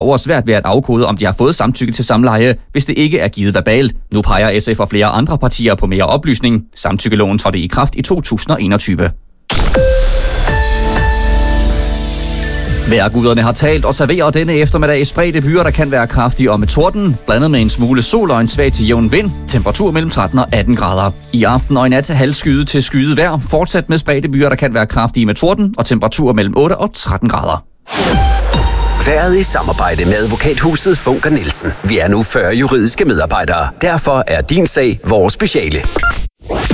borgere svært ved at afkode, om de har fået samtykke til samleje, hvis det ikke er givet verbalt. Nu peger SF og flere andre partier på mere oplysning. Samtykkeloven trådte i kraft i 2021. Vejrguderne har talt og serverer denne eftermiddag spredte byer, der kan være kraftige og med torden, blandet med en smule sol og en svag til jævn vind. Temperatur mellem 13 og 18 grader. I aften og i nat halvskyet til skyet vejr, fortsat med spredte byer, der kan være kraftige med torden og temperatur mellem 8 og 13 grader. Været i samarbejde med advokathuset Funker Nielsen. Vi er nu 40 juridiske medarbejdere. Derfor er din sag vores speciale.